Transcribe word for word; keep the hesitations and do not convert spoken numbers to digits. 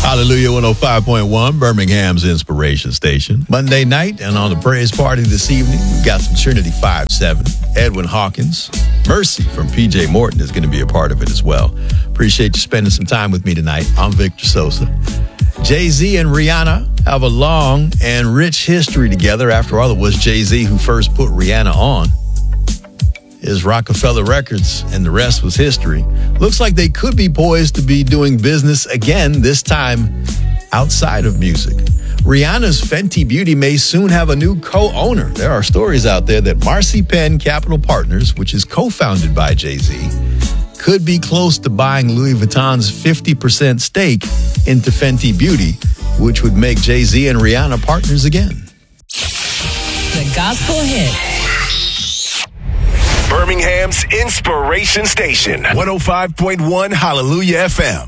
Hallelujah one oh five point one, Birmingham's inspiration station. Monday night, and on the praise party this evening, we've got some Trinity five seven, Edwin Hawkins. Mercy from P J Morton is going to be a part of it as well. Appreciate you spending some time with me tonight. I'm Victor Sosa. Jay-Z and Rihanna have a long and rich history together. After all, it was Jay-Z who first put Rihanna on. Is Rockefeller Records, and the rest was history. Looks like they could be poised to be doing business again, this time outside of music. Rihanna's Fenty Beauty may soon have a new co-owner. There are stories out there that Marcy Penn Capital Partners, which is co-founded by Jay-Z, could be close to buying Louis Vuitton's fifty percent stake into Fenty Beauty, which would make Jay-Z and Rihanna partners again. The Gospel Hit. Birmingham's inspiration station, one oh five point one Hallelujah F M.